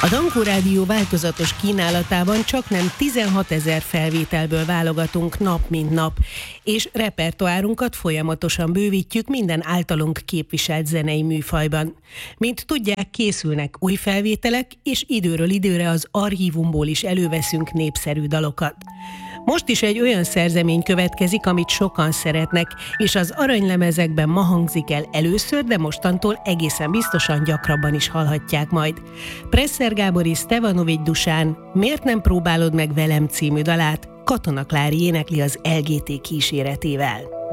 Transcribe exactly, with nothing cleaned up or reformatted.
A Dankó Rádió változatos kínálatában csaknem tizenhatezer felvételből válogatunk nap mint nap, és repertoárunkat folyamatosan bővítjük minden általunk képviselt zenei műfajban. Mint tudják, készülnek új felvételek, és időről időre az archívumból is előveszünk népszerű dalokat. Most is egy olyan szerzemény következik, amit sokan szeretnek, és az aranylemezekben ma hangzik el először, de mostantól egészen biztosan gyakrabban is hallhatják majd. Presser Gábori Stevanovics Dusán Miért nem próbálod meg velem című dalát Katona Klári énekli az el gé té kíséretével.